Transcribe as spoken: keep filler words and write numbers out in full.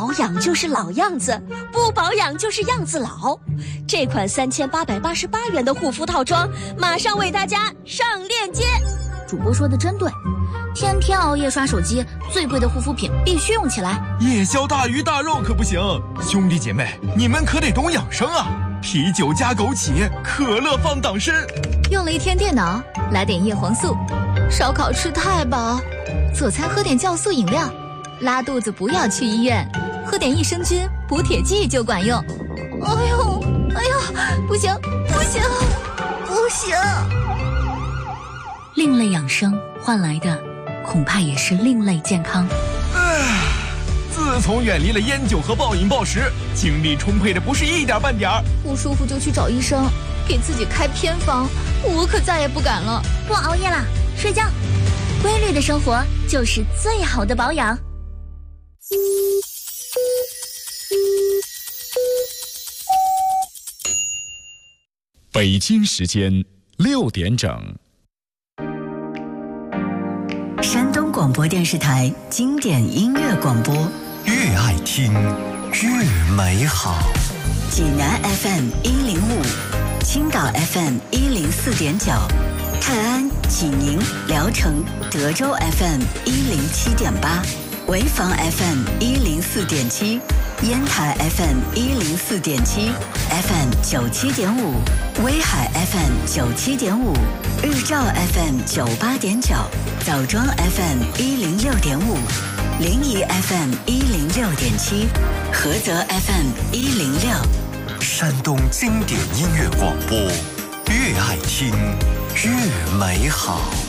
保养就是老样子，不保养就是样子老。这款三千八百八十八元的护肤套装，马上为大家上链接。 主播说的真对，天天熬夜刷手机，最贵的护肤品必须用起来。 夜宵大鱼大肉可不行，兄弟姐妹，你们可得懂养生啊！啤酒加枸杞，可乐放党参。 用了一天电脑，来点叶黄素。烧烤吃太饱，做餐喝点酵素饮料。拉肚子不要去医院，喝点益生菌补铁剂就管用。哎呦，哎呦，不行，不行，不行！另类养生换来的，恐怕也是另类健康。 唉，自从远离了烟酒和暴饮暴食，精力充沛的不是一点半点儿。 不舒服就去找医生，给自己开偏方，我可再也不敢了。 不熬夜啦，睡觉。规律的生活就是最好的保养。 北京时间六点整。 山东广播电视台经典音乐广播， 越爱听越美好。 济南 F M 一零五，青岛 F M 一零四点九，泰安、济宁、聊城、德州 F M 一零七点八，潍坊 F M 一零四点七，烟台 F M 一零四点七 ，F M 九七点五，威海 F M 九七点五，日照 F M 九八点九，枣庄 F M 一零六点五，临沂 F M 一零六点七，菏泽 F M 一零六。 山东经典音乐广播，越爱听越美好。